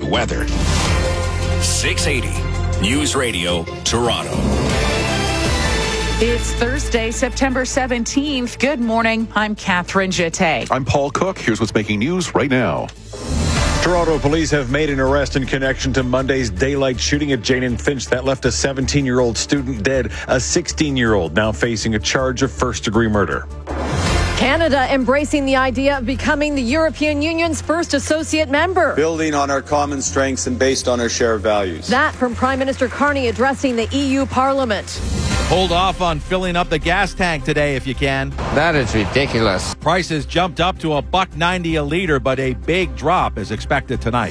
weather. 680 News Radio, Toronto. It's Thursday, September 17th. Good morning. I'm Catherine Jeté. I'm Paul Cook. Here's what's making news right now. Toronto police have made an arrest in connection to Monday's daylight shooting at Jane and Finch that left a 17-year-old student dead. A 16-year-old now facing a charge of first-degree murder. Canada embracing the idea of becoming the European Union's first associate member. Building on our common strengths and based on our shared values. That from Prime Minister Carney addressing the EU Parliament. Hold off on filling up the gas tank today if you can. That is ridiculous. Prices jumped up to $1.90 a liter, but a big drop is expected tonight.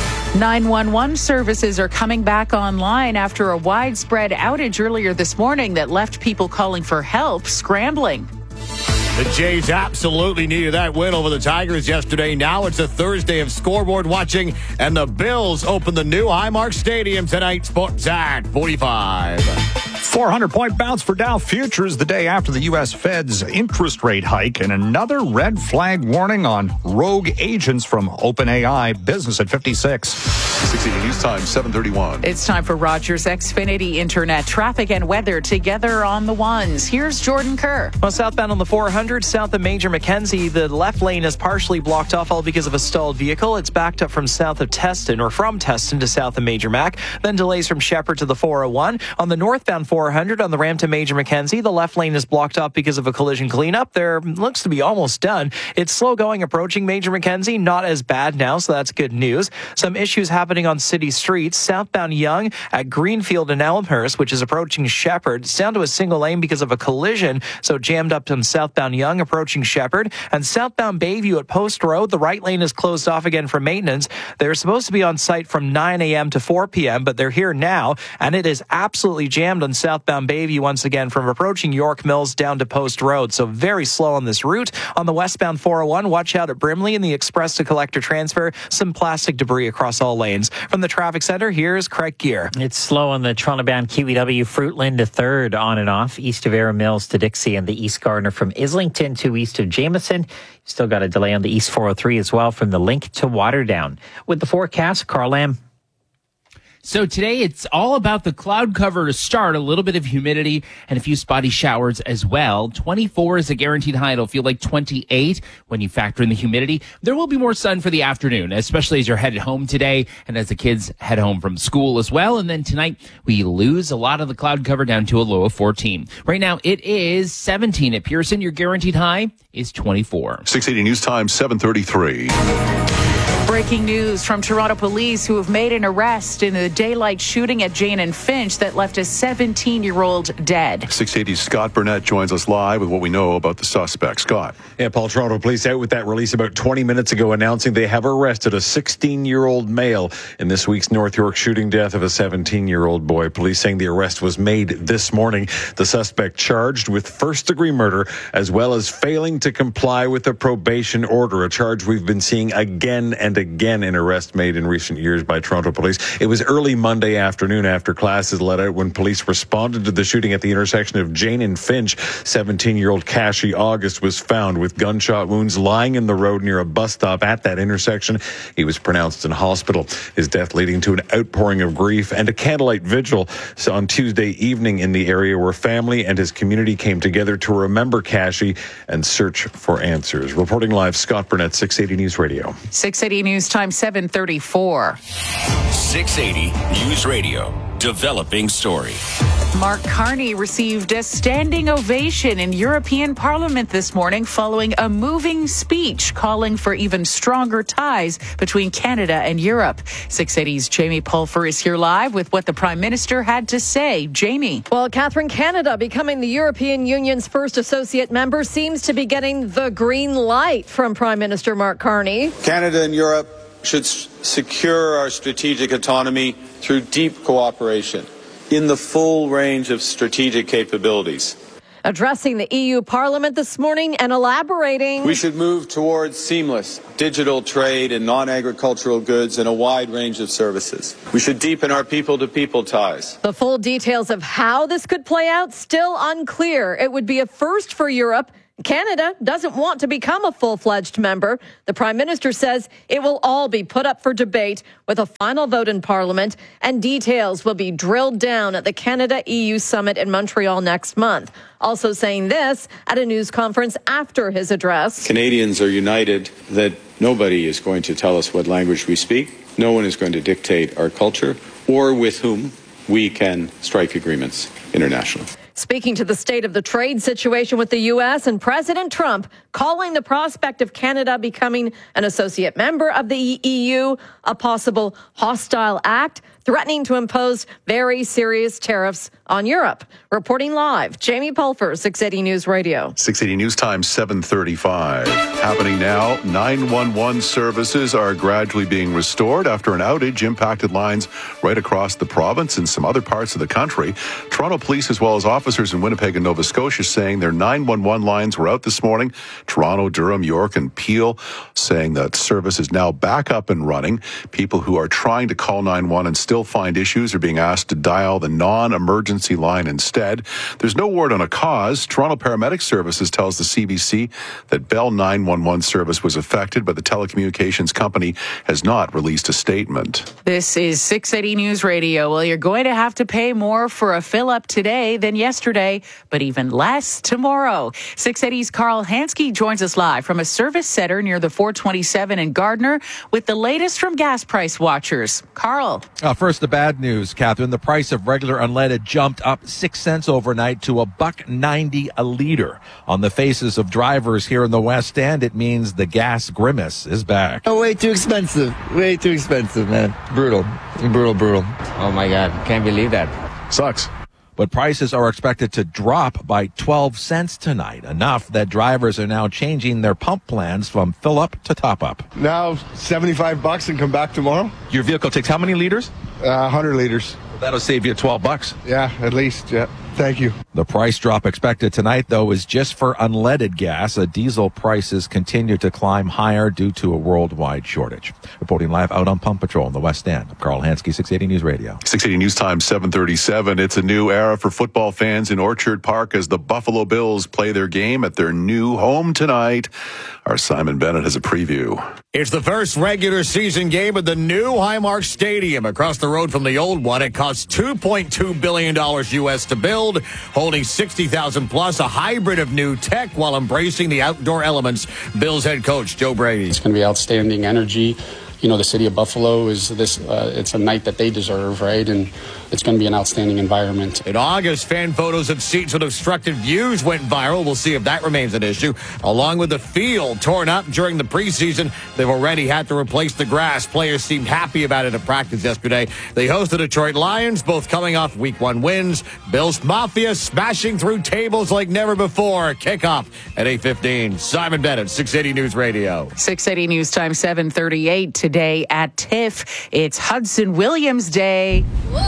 911 services are coming back online after a widespread outage earlier this morning that left people calling for help scrambling. The Jays absolutely needed that win over the Tigers yesterday. Now it's a Thursday of scoreboard watching, and the Bills open the new Highmark Stadium tonight. Sportsat 45. 400-point bounce for Dow Futures the day after the U.S. Fed's interest rate hike, and another red flag warning on rogue agents from OpenAI. Business at 56. 680 News Time, 7:31. It's time for Rogers Xfinity Internet traffic and weather together on the ones. Here's Jordan Kerr. Well, southbound on the 400, south of Major Mackenzie, the left lane is partially blocked off, all because of a stalled vehicle. It's backed up from south of Teston, or from Teston to south of Major Mac. Then delays from Shepherd to the 401. On the northbound 400, on the ramp to Major Mackenzie, the left lane is blocked off because of a collision cleanup. There looks to be almost done. It's slow going approaching Major Mackenzie, not as bad now, so that's good news. Some issues happening on city streets. Southbound Yonge at Greenfield and Elmhurst, which is approaching Shepherd. It's down to a single lane because of a collision, so jammed up to southbound Yonge approaching Shepherd. And southbound Bayview at Post Road, the right lane is closed off again for maintenance. They're supposed to be on site from 9 a.m. to 4 p.m., but they're here now, and it is absolutely jammed on southbound Bayview once again from approaching York Mills down to Post Road, so very slow on this route. On the westbound 401, watch out at Brimley and the express to collector transfer. Some plastic debris across all lanes. From the traffic center, here's Craig Gear. It's slow on the Toronto-bound QEW Fruitland to 3rd on and off, east of Era Mills to Dixie, and the East Gardner from Islington to east of Jameson. Still got a delay on the East 403 as well from the Link to Waterdown. With the forecast, Carl Lamb. So today it's all about the cloud cover to start, a little bit of humidity and a few spotty showers as well. 24 is a guaranteed high. It'll feel like 28 when you factor in the humidity. There will be more sun for the afternoon, especially as you're headed home today and as the kids head home from school as well. And then tonight we lose a lot of the cloud cover down to a low of 14. Right now it is 17 at Pearson. Your guaranteed high is 24. 680 News Time, 7:33. Breaking news from Toronto police who have made an arrest in a daylight shooting at Jane and Finch that left a 17-year-old dead. 680's Scott Burnett joins us live with what we know about the suspect. Scott. Yeah, Paul, Toronto police out with that release about 20 minutes ago announcing they have arrested a 16-year-old male in this week's North York shooting death of a 17-year-old boy. Police saying the arrest was made this morning. The suspect charged with first-degree murder as well as failing to comply with a probation order, a charge we've been seeing again and again in arrests made in recent years by Toronto police. It was early Monday afternoon after classes let out when police responded to the shooting at the intersection of Jane and Finch. 17-year-old Kashi August was found with gunshot wounds lying in the road near a bus stop at that intersection. He was pronounced in hospital. His death leading to an outpouring of grief and a candlelight vigil on Tuesday evening in the area where family and his community came together to remember Kashi and search for answers. Reporting live, Scott Burnett, 680 News Radio. 680 News Time, 7:34. 680 News Radio. Developing story. Mark Carney received a standing ovation in European Parliament this morning following a moving speech calling for even stronger ties between Canada and Europe. 680's Jamie Pulfer is here live with what the Prime Minister had to say. Jamie. Well, Catherine, Canada becoming the European Union's first associate member seems to be getting the green light from Prime Minister Mark Carney. Canada and Europe should secure our strategic autonomy through deep cooperation in the full range of strategic capabilities. Addressing the EU Parliament this morning and elaborating. We should move towards seamless digital trade in non-agricultural goods and a wide range of services. We should deepen our people-to-people ties. The full details of how this could play out still unclear. It would be a first for Europe Canada doesn't want to become a full-fledged member. The Prime Minister says it will all be put up for debate with a final vote in Parliament, and details will be drilled down at the Canada-EU Summit in Montreal next month. Also saying this at a news conference after his address. Canadians are united that nobody is going to tell us what language we speak. No one is going to dictate our culture or with whom we can strike agreements internationally. Speaking to the state of the trade situation with the U.S. and President Trump calling the prospect of Canada becoming an associate member of the EU a possible hostile act, threatening to impose very serious tariffs on Europe. Reporting live, Jamie Pulfer, 680 News Radio. 680 News Time, 7:35. Happening now, 911 services are gradually being restored after an outage impacted lines right across the province and some other parts of the country. Toronto Police, as well as officers in Winnipeg and Nova Scotia, saying their 911 lines were out this morning. Toronto, Durham, York, and Peel saying that service is now back up and running. People who are trying to call 911 and still find issues are being asked to dial the non-emergency line instead. There's no word on a cause. Toronto Paramedic Services tells the CBC that Bell 911 service was affected, but the telecommunications company has not released a statement. This is 680 News Radio. Well, you're going to have to pay more for a fill-up today than yesterday, but even less tomorrow. 680's Carl Hansky joins us live from a service center near the 427 in Gardner with the latest from gas price watchers. Carl. First, the bad news, Catherine. The price of regular unleaded jumped up 6 cents overnight to $1.90 a liter. On the faces of drivers here in the West End, it means the gas grimace is back. Oh, way too expensive. Way too expensive, man. Brutal. Oh, my God. Can't believe that. Sucks. But prices are expected to drop by 12 cents tonight, enough that drivers are now changing their pump plans from fill up to top up. Now $75 and come back tomorrow. Your vehicle takes how many liters? 100 liters. That'll save you $12. Yeah, at least. Yeah. Thank you. The price drop expected tonight, though, is just for unleaded gas. Diesel prices continue to climb higher due to a worldwide shortage. Reporting live out on Pump Patrol in the West End. Carl Hansky, 680 News Radio. 680 News Time, 7:37. It's a new era for football fans in Orchard Park as the Buffalo Bills play their game at their new home tonight. Our Simon Bennett has a preview. It's the first regular season game at the new Highmark Stadium across the road from the old one. It costs $2.2 billion U.S. to build, holding 60,000 plus, a hybrid of new tech while embracing the outdoor elements. Bills head coach Joe Brady. It's going to be outstanding energy. You know, the city of Buffalo is this, it's a night that they deserve, right? And it's going to be an outstanding environment. In August, fan photos of seats with obstructed views went viral. We'll see if that remains an issue. Along with the field torn up during the preseason, they've already had to replace the grass. Players seemed happy about it at practice yesterday. They host the Detroit Lions, both coming off Week 1 wins. Bills Mafia smashing through tables like never before. Kickoff at 8:15. Simon Bennett, 680 News Radio. 680 News Time, 7:38. Today at TIFF, it's Hudson Williams Day.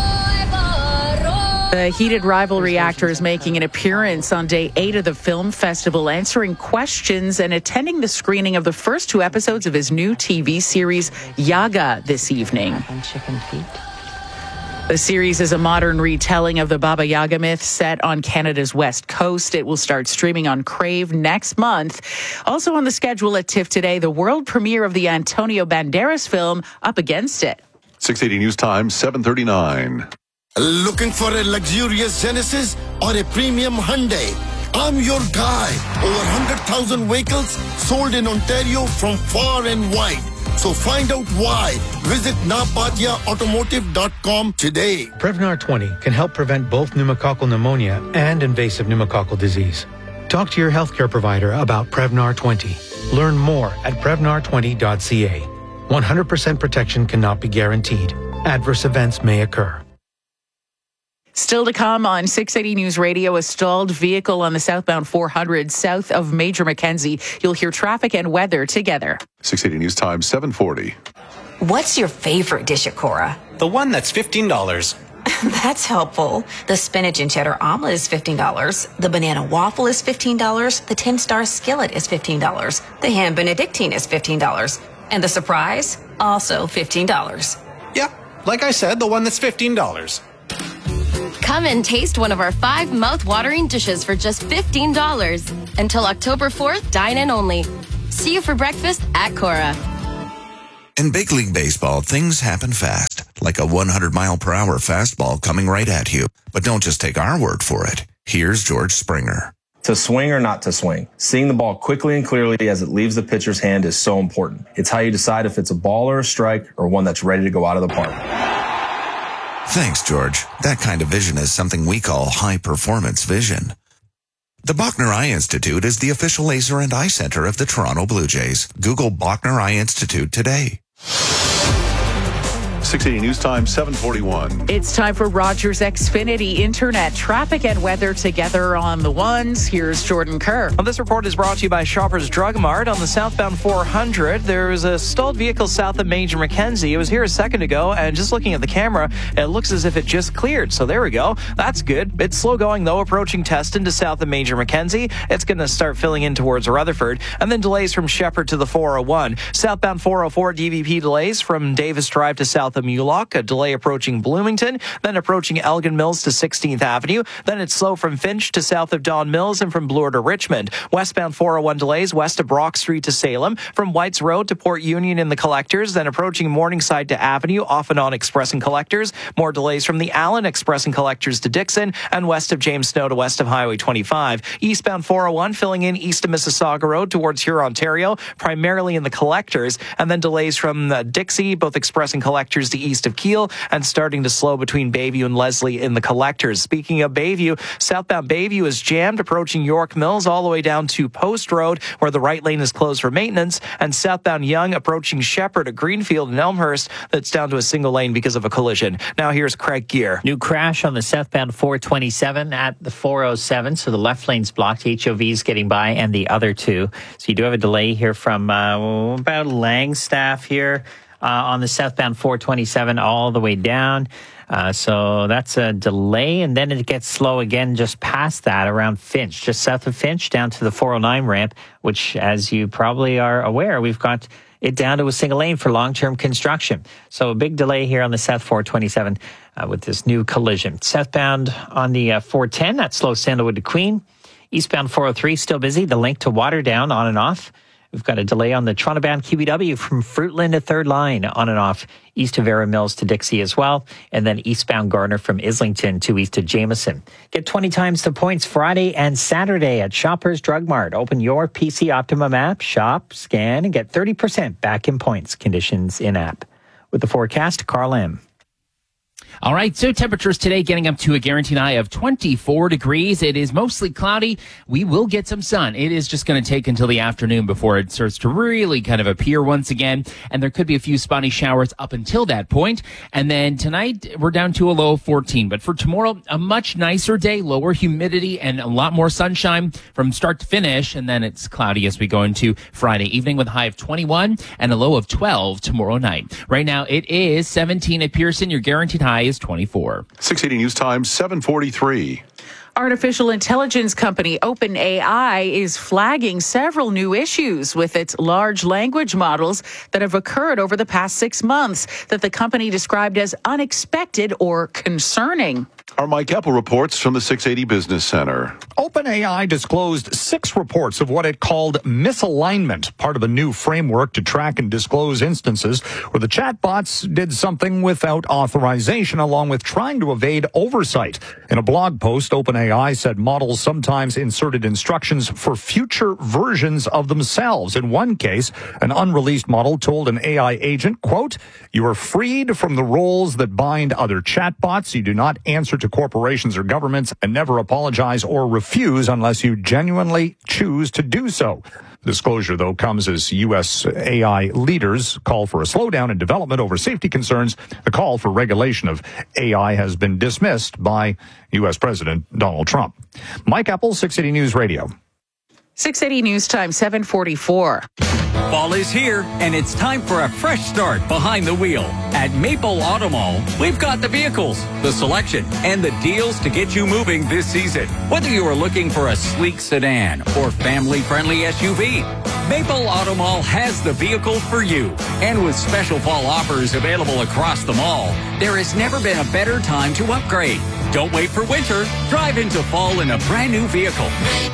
The heated rivalry actor is making an appearance on day 8 of the film festival, answering questions and attending the screening of the first 2 episodes of his new TV series, Yaga, this evening. Chicken feet. The series is a modern retelling of the Baba Yaga myth set on Canada's west coast. It will start streaming on Crave next month. Also on the schedule at TIFF today, the world premiere of the Antonio Banderas film, Up Against It. 680 News Time, 7:39. Looking for a luxurious Genesis or a premium Hyundai? I'm your guy. Over 100,000 vehicles sold in Ontario from far and wide. So find out why. Visit napatiaautomotive.com today. Prevnar 20 can help prevent both pneumococcal pneumonia and invasive pneumococcal disease. Talk to your healthcare provider about Prevnar 20. Learn more at Prevnar20.ca. 100% protection cannot be guaranteed. Adverse events may occur. Still to come on 680 News Radio, a stalled vehicle on the southbound 400 south of Major Mackenzie. You'll hear traffic and weather together. 680 News Time, 7:40. What's your favorite dish at Cora? The one that's $15. That's helpful. The spinach and cheddar omelet is $15. The banana waffle is $15. The 10-star skillet is $15. The ham benedictine is $15. And the surprise? Also $15. Yep, like I said, the one that's $15. Come and taste one of our 5 mouth-watering dishes for just $15. Until October 4th, dine-in only. See you for breakfast at Cora. In Big League Baseball, things happen fast, like a 100-mile-per-hour fastball coming right at you. But don't just take our word for it. Here's George Springer. To swing or not to swing, seeing the ball quickly and clearly as it leaves the pitcher's hand is so important. It's how you decide if it's a ball or a strike or one that's ready to go out of the park. Thanks, George. That kind of vision is something we call high-performance vision. The Bachner Eye Institute is the official laser and eye center of the Toronto Blue Jays. Google Bachner Eye Institute today. 680 News Time, 7:41. It's time for Rogers Xfinity Internet. Traffic and weather together on the ones. Here's Jordan Kerr. Well, this report is brought to you by Shoppers Drug Mart. On the southbound 400, there is a stalled vehicle south of Major Mackenzie. It was here a second ago, and just looking at the camera, it looks as if it just cleared. So there we go. That's good. It's slow going, though, approaching Teston to south of Major Mackenzie. It's going to start filling in towards Rutherford, and then delays from Shepherd to the 401. Southbound 404 DVP delays from Davis Drive to south of Mulock, a delay approaching Bloomington, then approaching Elgin Mills to 16th Avenue. Then it's slow from Finch to south of Don Mills and from Bloor to Richmond. Westbound 401 delays west of Brock Street to Salem, from Whites Road to Port Union in the Collectors, then approaching Morningside to Avenue, off and on Express and Collectors. More delays from the Allen Express and Collectors to Dixon, and west of James Snow to west of Highway 25. Eastbound 401 filling in east of Mississauga Road towards Huron, Ontario, primarily in the Collectors, and then delays from Dixie, both Express and Collectors to east of Kiel, and starting to slow between Bayview and Leslie in the Collectors. Speaking of Bayview, southbound Bayview is jammed approaching York Mills all the way down to Post Road, where the right lane is closed for maintenance, and southbound Yonge approaching Shepherd at Greenfield and Elmhurst, that's down to a single lane because of a collision. Now here's Craig Gear. New crash on the southbound 427 at the 407, so the left lane's blocked. HOV's getting by, and the other two. So you do have a delay here from about Langstaff here. On the southbound 427 all the way down. So that's a delay, and then it gets slow again just past that around Finch, just south of Finch down to the 409 ramp, which, as you probably are aware, we've got it down to a single lane for long-term construction. So a big delay here on the south 427 with this new collision. Southbound on the 410, that's slow Sandalwood to Queen. Eastbound 403 still busy. The link to Waterdown on and off. We've got a delay on the Toronto-bound QEW from Fruitland to Third Line on and off east of Vera Mills to Dixie as well. And then eastbound Gardner from Islington to east of Jameson. Get 20 times the points Friday and Saturday at Shoppers Drug Mart. Open your PC Optimum app, shop, scan, and get 30% back in points. Conditions in app. With the forecast, Carl M. All right, so temperatures today getting up to a guaranteed high of 24 degrees. It is mostly cloudy. We will get some sun. It is just going to take until the afternoon before it starts to really kind of appear once again. And there could be a few spotty showers up until that point. And then tonight, we're down to a low of 14. But for tomorrow, a much nicer day, lower humidity, and a lot more sunshine from start to finish. And then it's cloudy as we go into Friday evening with a high of 21 and a low of 12 tomorrow night. Right now, it is 17 at Pearson. Your guaranteed high is 24. 680 News Time, 7:43. Artificial intelligence company OpenAI is flagging several new issues with its large language models that have occurred over the past 6 months that the company described as unexpected or concerning. Our Mike Epple reports from the 680 Business Center. OpenAI disclosed 6 reports of what it called misalignment, part of a new framework to track and disclose instances where the chatbots did something without authorization, along with trying to evade oversight. In a blog post, OpenAI said models sometimes inserted instructions for future versions of themselves. In one case, an unreleased model told an AI agent, quote, "You are freed from the roles that bind other chatbots. You do not answer to corporations or governments, and never apologize or refuse unless you genuinely choose to do so." Disclosure, though, comes as U.S. AI leaders call for a slowdown in development over safety concerns. The call for regulation of AI has been dismissed by U.S. President Donald Trump. Mike Epple, 680 News Radio. 680 News Time, 7:44. Fall is here, and it's time for a fresh start behind the wheel. At Maple Auto Mall, we've got the vehicles, the selection, and the deals to get you moving this season. Whether you are looking for a sleek sedan or family-friendly SUV, Maple Auto Mall has the vehicle for you. And with special fall offers available across the mall, there has never been a better time to upgrade. Don't wait for winter. Drive into fall in a brand new vehicle.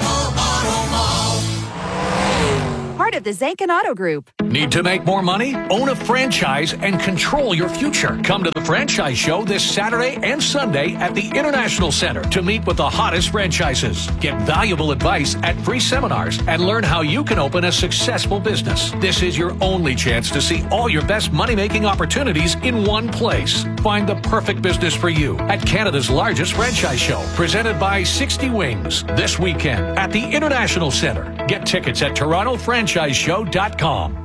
Part of the Zankin Auto Group. Need to make more money? Own a franchise and control your future. Come to the Franchise Show this Saturday and Sunday at the International Center to meet with the hottest franchises. Get valuable advice at free seminars and learn how you can open a successful business. This is your only chance to see all your best money-making opportunities in one place. Find the perfect business for you at Canada's largest franchise show, presented by 60 Wings, this weekend at the International Center. Get tickets at TorontoFranchiseShow.com.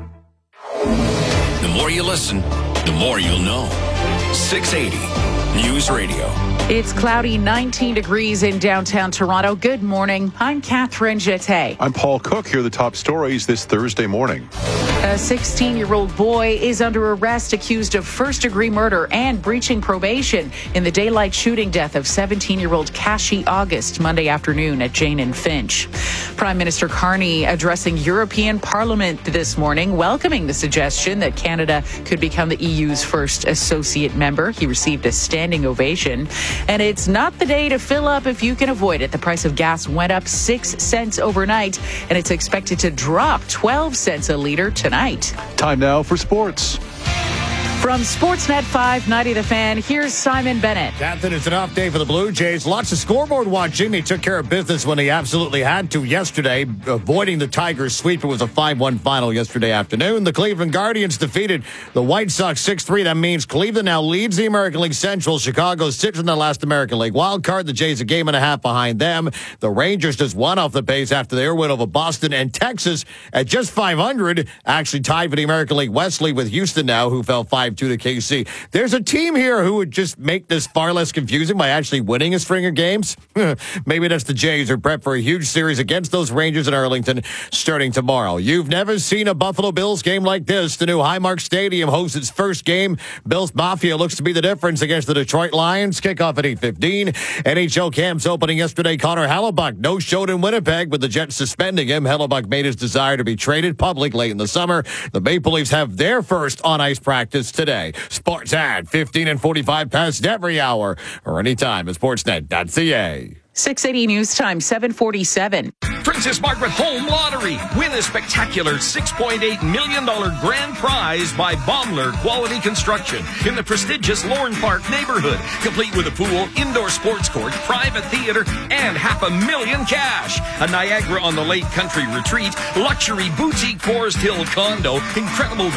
The more you listen, the more you'll know. 680 News Radio. It's cloudy, 19 degrees in downtown Toronto. Good morning. I'm Catherine Jeté. I'm Paul Cook. Here are the top stories this Thursday morning. A 16-year-old boy is under arrest accused of first-degree murder and breaching probation in the daylight shooting death of 17-year-old Kashi August Monday afternoon at Jane and Finch. Prime Minister Carney addressing European Parliament this morning, welcoming the suggestion that Canada could become the EU's first associate member. He received a standing ovation. And it's not the day to fill up if you can avoid it. The price of gas went up 6 cents overnight, and it's expected to drop 12 cents a liter tonight. Time now for sports. From Sportsnet 590 The Fan, here's Simon Bennett. Catherine, it's an off day for the Blue Jays. Lots of scoreboard watching. They took care of business when they absolutely had to yesterday, avoiding the Tigers' sweep. It was a 5-1 final yesterday afternoon. The Cleveland Guardians defeated the White Sox 6-3. That means Cleveland now leads the American League Central. Chicago sits in the last American League wild card. The Jays a game and a half behind them. The Rangers just one off the pace after their win over Boston, and Texas at just 500 actually tied for the American League West League with Houston now, who fell 5-2 to KC. There's a team here who would just make this far less confusing by actually winning a string of games. Maybe that's the Jays, who prep for a huge series against those Rangers in Arlington starting tomorrow. You've never seen a Buffalo Bills game like this. The new Highmark Stadium hosts its first game. Bills Mafia looks to be the difference against the Detroit Lions. Kickoff at 8:15. NHL camps opening yesterday. Connor Hellebuck no-showed in Winnipeg with the Jets suspending him. Hellebuck made his desire to be traded public late in the summer. The Maple Leafs have their first on-ice practice today. Sports at 15 and 45 past every hour or anytime at sportsnet.ca. 680 News Time, 7:47. Princess Margaret Home Lottery. Win a spectacular $6.8 million grand prize by Baumler Quality Construction in the prestigious Lorne Park neighborhood, complete with a pool, indoor sports court, private theater, and $500,000 cash. A Niagara on the Lake country retreat, luxury boutique Forest Hill condo, incredible